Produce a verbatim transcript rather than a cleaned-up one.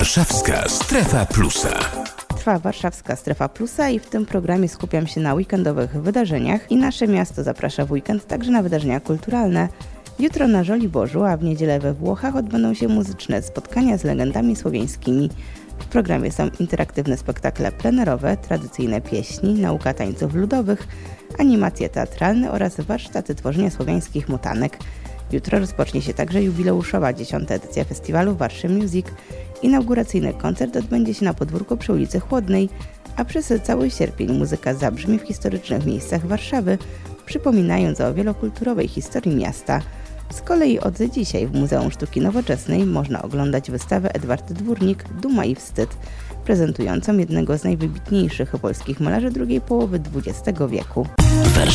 Warszawska Strefa Plusa. Trwa Warszawska Strefa Plusa i w tym programie skupiam się na weekendowych wydarzeniach i nasze miasto zaprasza w weekend także na wydarzenia kulturalne. Jutro na Żoliborzu, a w niedzielę we Włochach odbędą się muzyczne spotkania z legendami słowiańskimi. W programie są interaktywne spektakle plenerowe, tradycyjne pieśni, nauka tańców ludowych, animacje teatralne oraz warsztaty tworzenia słowiańskich mutanek. Jutro rozpocznie się także jubileuszowa dziesiąta edycja festiwalu Warszy Music. Inauguracyjny koncert odbędzie się na podwórku przy ulicy Chłodnej, a przez cały sierpień muzyka zabrzmi w historycznych miejscach Warszawy, przypominając o wielokulturowej historii miasta. Z kolei od dzisiaj w Muzeum Sztuki Nowoczesnej można oglądać wystawę Edward Dwórnik Duma i wstyd, prezentującą jednego z najwybitniejszych polskich malarzy drugiej połowy dwudziestego wieku.